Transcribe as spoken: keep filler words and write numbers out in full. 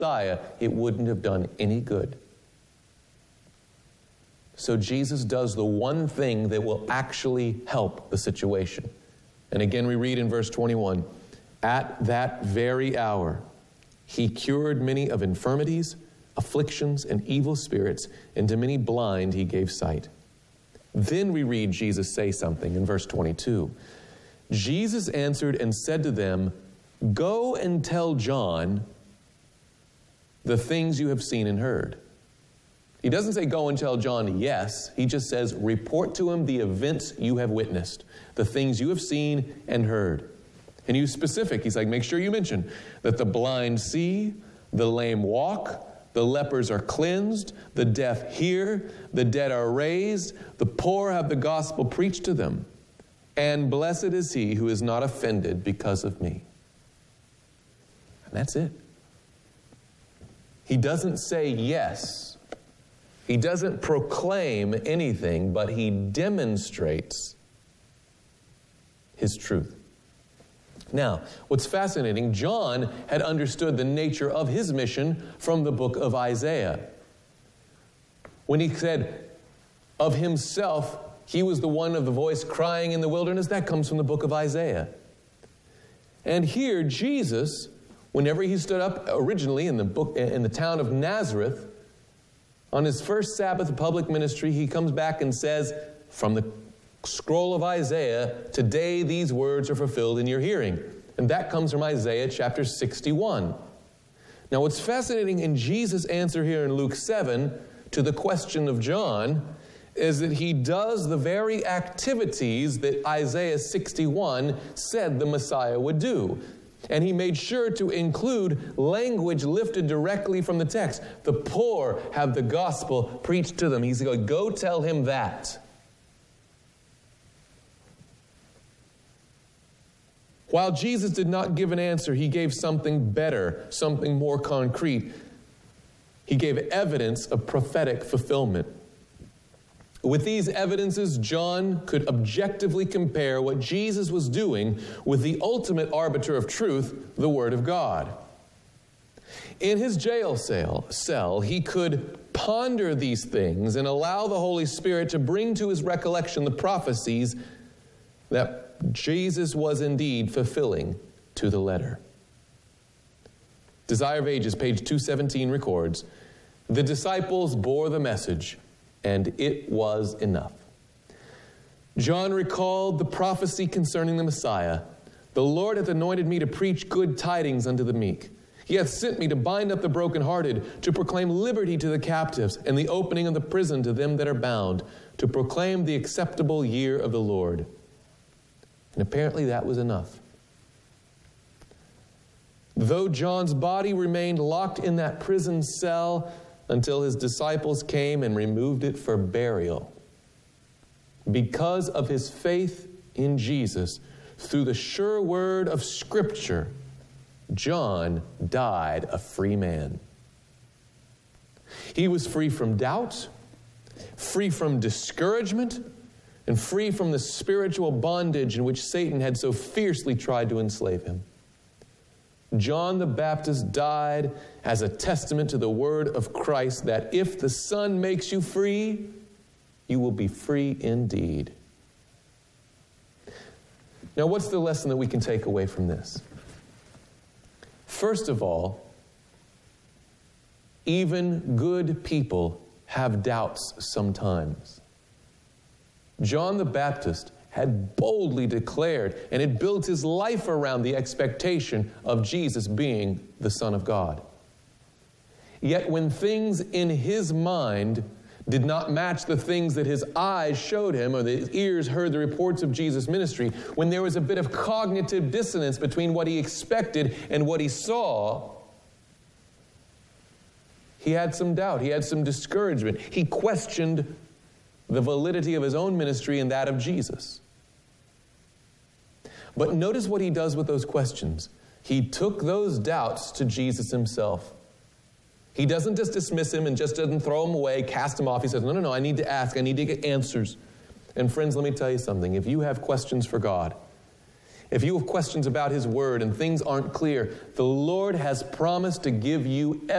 Messiah, it wouldn't have done any good. So Jesus does the one thing that will actually help the situation. And again, we read in verse twenty-one, at that very hour, he cured many of infirmities, afflictions, and evil spirits, and to many blind he gave sight. Then we read Jesus say something in verse twenty-two. Jesus answered and said to them, go and tell John the things you have seen and heard. He doesn't say go and tell John yes. He just says report to him the events you have witnessed, the things you have seen and heard. And he's specific. He's like, make sure you mention that the blind see, the lame walk, the lepers are cleansed, the deaf hear, the dead are raised, the poor have the gospel preached to them. And blessed is he who is not offended because of me. And that's it. He doesn't say yes. He doesn't proclaim anything, but he demonstrates his truth. Now, what's fascinating, John had understood the nature of his mission from the book of Isaiah. When he said of himself, he was the one of the voice crying in the wilderness, that comes from the book of Isaiah. And here, Jesus, whenever he stood up originally in the book, in the town of Nazareth, on his first Sabbath of public ministry, he comes back and says, from the scroll of Isaiah, today these words are fulfilled in your hearing. And that comes from Isaiah chapter sixty-one. Now what's fascinating in Jesus' answer here in Luke seven to the question of John is that he does the very activities that Isaiah sixty-one said the Messiah would do. And he made sure to include language lifted directly from the text. The poor have the gospel preached to them. He's going, go tell him that. While Jesus did not give an answer, he gave something better, something more concrete. He gave evidence of prophetic fulfillment. With these evidences, John could objectively compare what Jesus was doing with the ultimate arbiter of truth, the Word of God. In his jail cell, cell, he could ponder these things and allow the Holy Spirit to bring to his recollection the prophecies that Jesus was indeed fulfilling to the letter. Desire of Ages, page two seventeen records, the disciples bore the message, and it was enough. John recalled the prophecy concerning the Messiah. The Lord hath anointed me to preach good tidings unto the meek. He hath sent me to bind up the brokenhearted, to proclaim liberty to the captives, and the opening of the prison to them that are bound, to proclaim the acceptable year of the Lord. And apparently that was enough. Though John's body remained locked in that prison cell until his disciples came and removed it for burial, because of his faith in Jesus, through the sure word of Scripture, John died a free man. He was free from doubt, free from discouragement, and free from the spiritual bondage in which Satan had so fiercely tried to enslave him. John the Baptist died as a testament to the word of Christ that if the Son makes you free, you will be free indeed. Now, what's the lesson that we can take away from this? First of all, even good people have doubts sometimes. John the Baptist had boldly declared and had built his life around the expectation of Jesus being the Son of God. Yet when things in his mind did not match the things that his eyes showed him or his ears heard the reports of Jesus' ministry, when there was a bit of cognitive dissonance between what he expected and what he saw, he had some doubt, he had some discouragement. He questioned the validity of his own ministry and that of Jesus. But notice what he does with those questions. He took those doubts to Jesus himself. He doesn't just dismiss him and just doesn't throw him away, cast him off. He says, no, no, no, I need to ask. I need to get answers. And friends, let me tell you something. If you have questions for God, if you have questions about his word and things aren't clear, the Lord has promised to give you